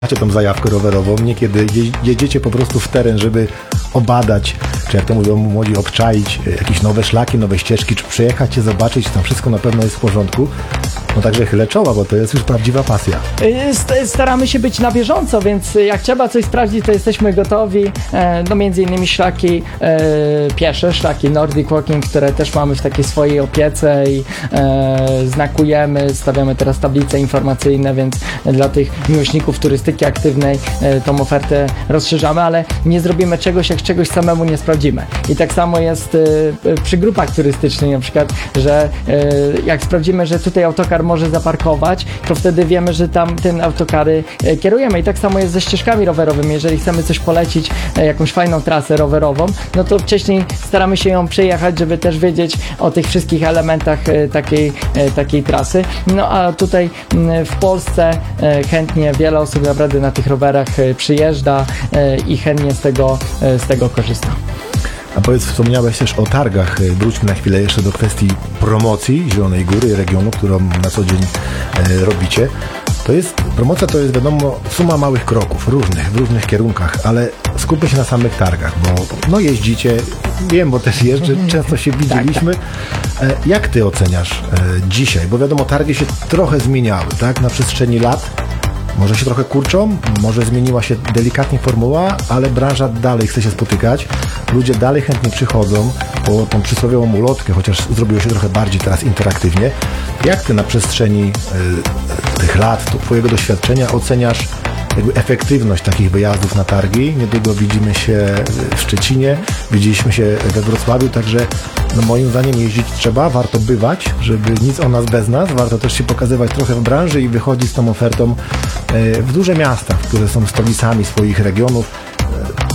Macie tą zajawkę rowerową, niekiedy jedziecie po prostu w teren, żeby obadać, czy jak to mówią młodzi, obczaić jakieś nowe szlaki, nowe ścieżki, czy przejechać je, zobaczyć, czy tam wszystko na pewno jest w porządku. No także chylę czoła, bo to jest już prawdziwa pasja. Staramy się być na bieżąco, więc jak trzeba coś sprawdzić, to jesteśmy gotowi. No między innymi szlaki piesze, szlaki Nordic Walking, które też mamy w takiej swojej opiece i znakujemy, stawiamy teraz tablice informacyjne, więc dla tych miłośników turystyki aktywnej tą ofertę rozszerzamy, ale nie zrobimy czegoś, jak czegoś samemu nie sprawdzimy. I tak samo jest przy grupach turystycznych, na przykład, że jak sprawdzimy, że tutaj autokar może zaparkować, to wtedy wiemy, że tam ten autokary kierujemy. I tak samo jest ze ścieżkami rowerowymi. Jeżeli chcemy coś polecić, jakąś fajną trasę rowerową, no to wcześniej staramy się ją przejechać, żeby też wiedzieć o tych wszystkich elementach takiej trasy. No a tutaj w Polsce chętnie wiele osób naprawdę na tych rowerach przyjeżdża i chętnie z tego korzysta. A powiedz, wspomniałeś też o targach. Wróćmy na chwilę jeszcze do kwestii promocji Zielonej Góry, regionu, którą na co dzień robicie. Promocja to jest, wiadomo, suma małych kroków, w różnych kierunkach, ale skupmy się na samych targach, bo no jeździcie, wiem, bo też jeżdżę, często się widzieliśmy. Jak ty oceniasz dzisiaj? Bo wiadomo, targi się trochę zmieniały, tak, na przestrzeni lat. Może się trochę kurczą, może zmieniła się delikatnie formuła, ale branża dalej chce się spotykać. Ludzie dalej chętnie przychodzą po tą przysłowiową ulotkę, chociaż zrobiło się trochę bardziej teraz interaktywnie. Jak ty na przestrzeni tych lat, twojego doświadczenia oceniasz jakby efektywność takich wyjazdów na targi? Niedługo widzimy się w Szczecinie, widzieliśmy się we Wrocławiu, także no moim zdaniem jeździć trzeba, warto bywać, żeby nic o nas bez nas, warto też się pokazywać trochę w branży i wychodzić z tą ofertą w duże miasta, które są stolicami swoich regionów.